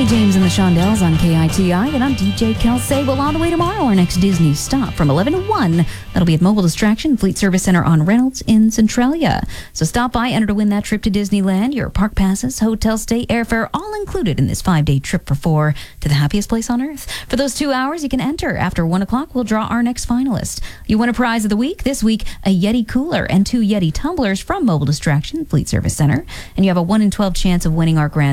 Ronnie James and the Shondells on KITI, and I'm DJ Kelsey. Well, on the way tomorrow, our next Disney stop from 11 to 1. That'll be at Mobile Distraction Fleet Service Center on Reynolds in Centralia. So stop by, enter to win that trip to Disneyland. Your park passes, hotel stay, airfare, all included in this 5-day trip for 4 to the happiest place on earth. For those 2 hours, you can enter. After 1 o'clock, we'll draw our next finalist. You win a prize of the week. This week, a Yeti cooler and 2 Yeti tumblers from Mobile Distraction Fleet Service Center. And you have a 1 in 12 chance of winning our grand